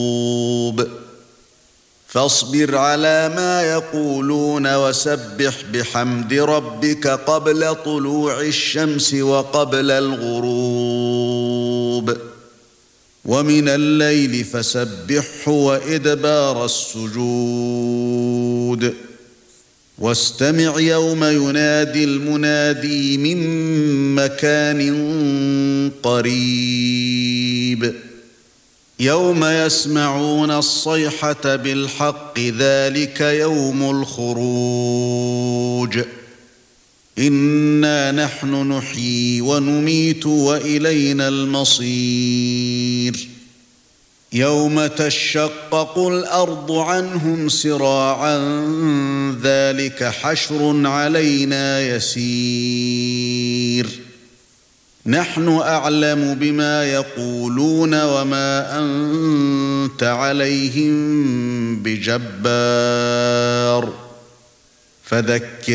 فاصبر على ما يقولون وسبح بحمد ربك قبل طلوع الشمس وقبل الغروب ومن الليل فسبحه وإدبار السجود واستمع يوم ينادي المنادي من مكان قريب يوم يسمعون الصيحة بالحق ذلك يوم الخروج إنا نحن نحيي ونميت وإلينا المصير يوم تشقق الأرض عنهم سراعا ذلك حشر علينا يسير نحن أعلم بما يقولون وما أنت عليهم بجبار فذكر